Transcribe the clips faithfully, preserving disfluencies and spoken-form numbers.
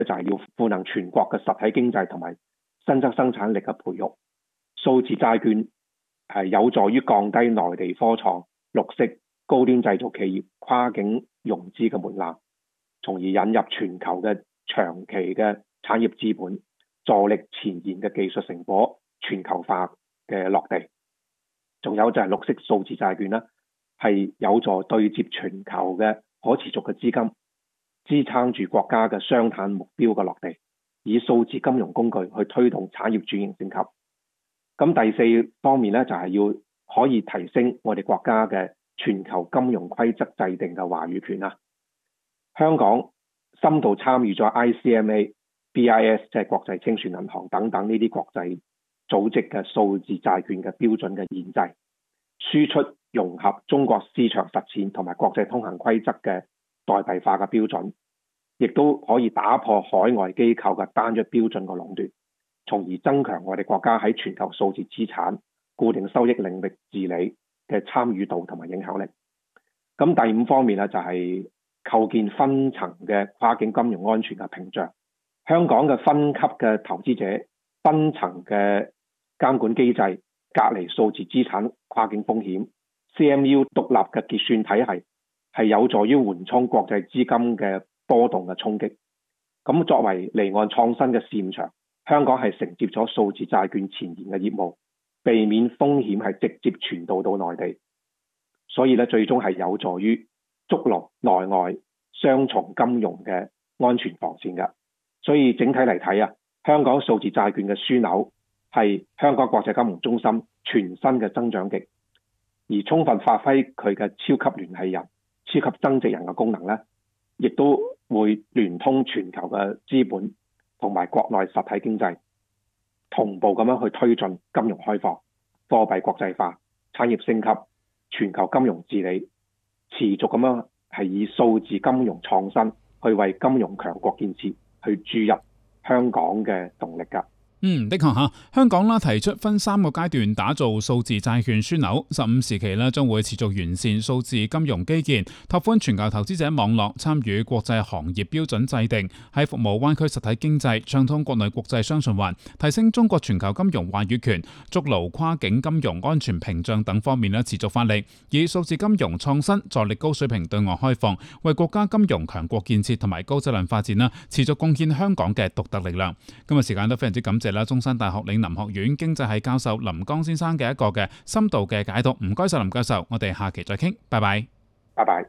就係要賦能全國嘅實體經濟同埋新增生產力嘅培育。數字債券係有助於降低內地科創、綠色、高端製造企業跨境融資嘅門檻，從而引入全球嘅長期嘅產業資本，助力前沿嘅技術成果全球化嘅落地。仲有就係綠色數字債券啦，係有助對接全球嘅可持續嘅資金，支撐住國家嘅雙碳目標嘅落地，以數字金融工具去推動產業轉型升級。咁第四方面咧，就係要可以提升我哋國家嘅全球金融規則制定嘅話語權啦。香港深度參與咗 I C M A、B I S 即係國際清算銀行等等呢啲國際組織嘅數字債券嘅標準嘅研製，輸出融合中國市場實踐同埋國際通行規則嘅代幣化嘅標準，亦都可以打破海外機構嘅單一標準嘅壟斷，從而增強我哋國家喺全球數字資產、固定收益領域治理嘅參與度同埋影響力。咁第五方面咧，就係構建分層嘅跨境金融安全嘅屏障。香港嘅分級嘅投資者、分層嘅監管機制，隔離數字資產跨境風險。C M U 獨立嘅結算體系係有助於緩衝國際資金嘅波動嘅衝擊。咁作為離岸創新嘅試驗場，香港係承接咗數字債券前沿嘅業務，避免風險係直接傳導到內地。所以咧，最終係有助於築牢內外雙重金融嘅安全防線嘅。所以整體嚟睇啊，香港數字債券嘅樞紐係香港國際金融中心全新嘅增長極，而充分發揮佢嘅超級聯繫人、超級增值人嘅功能咧，亦都會聯通全球嘅資本同埋國內實體經濟，同步咁樣去推進金融開放、貨幣國際化、產業升級、全球金融治理，持續咁樣係以數字金融創新去為金融強國建設去注入香港嘅動力㗎。 嗯，的確嚇，香港啦提出分三個階段打造數字債券樞紐，十五時期咧將會持續完善數字金融基建，拓寬全球投資者網絡，參與國際行業標準制定，喺服務灣區實體經濟、暢通國內國際雙循環、提升中國全球金融話語權、築牢跨境金融安全屏障等方面咧持續發力，以數字金融創新助力高水平對外開放，為國家金融強國建設同埋高質量發展啦持續貢獻香港嘅獨特力量。今日時間都非常之感謝啦，中山大學嶺南學院經濟系教授林江先生嘅一個嘅深度嘅解讀，唔該晒林教授，我哋下期再傾，拜拜， 拜拜。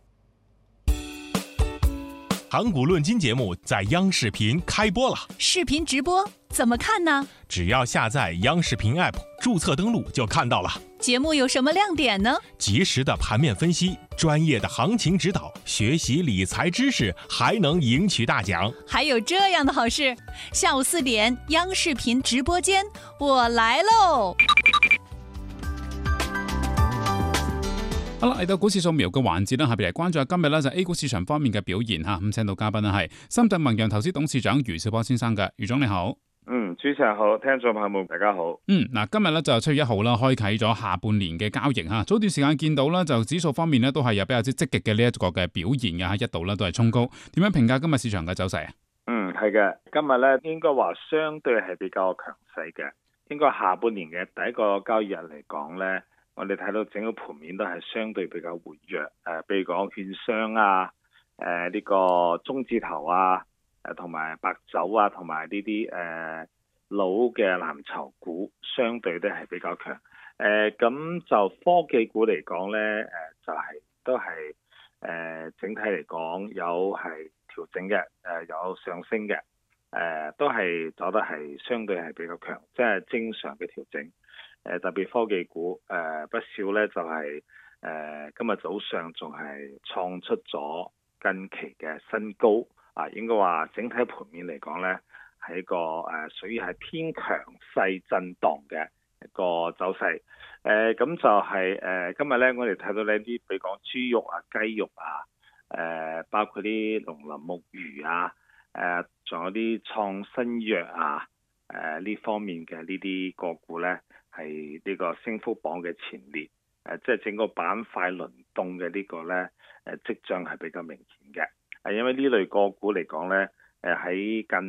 盤古論金節目在央視頻開播了， 視頻直播怎麼看呢？ 只要下載央視頻 App， 註冊登錄就看到了。 節目有什麼亮點呢？ 及時的盤面分析，專業的行情指導，學習理財知識，還能贏取大獎。 還有這樣的好事，下午四點央視頻直播間，我來嘍！ 好啦，嚟到股市掃描嘅環節啦，下邊嚟關注下今日咧就 A 股市場方面嘅表現吓。咁請到嘉賓咧係深圳宏洋投資董事長余兆波先生嘅，余總你好。 嗯，主持人好，聽眾朋友們大家好。 嗯，嗱，今日咧就七月一號啦，開啟咗下半年嘅交易吓。早段時間見到咧，就指數方面咧都係有比較之積極嘅呢一個嘅表現嘅吓，一度咧都係衝高。點樣評價今日市場嘅走勢啊？ 嗯，係嘅，今日咧應該話相對係比較強勢嘅。應該下半年嘅第一個交易日嚟講咧，我哋睇到整個盤面都係相對比較活躍。誒、呃，比如講券商啊，誒、呃、呢、這個中字頭啊。誒同埋白酒啊，同埋呢啲誒老嘅藍籌股，相對都係比較強。誒、呃、咁就科技股嚟講咧，誒、呃、就係、是、都係誒、呃、整體嚟講有係調整嘅，誒、呃、有上升嘅，誒、呃、都係走得係相對係比較強，即係正常嘅調整。誒、呃、特別科技股誒、呃、不少咧，就係、是、誒、呃、今日早上仲係創出咗近期嘅新高。啊，應該話整體盤面嚟講咧，係一個誒、呃、屬於係偏強勢震盪嘅一個走勢。誒、呃、咁就係、是、誒、呃、今日咧，我哋睇到呢啲，比如講豬肉啊、雞肉啊，誒、呃、包括啲農林牧漁啊，誒、呃、仲有啲創新藥啊，誒、呃、呢方面嘅呢啲個股咧，係呢個升幅榜嘅前列。誒、呃、即係整個板塊輪動嘅呢個咧，誒跡象係比較明顯嘅。係因為呢類個股嚟講咧，誒喺近